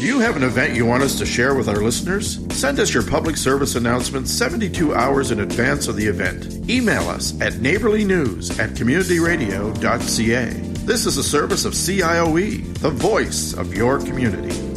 Do you have an event you want us to share with our listeners? Send us your public service announcement 72 hours in advance of the event. Email us at neighborlynews@communityradio.ca. This is a service of CIOE, the voice of your community.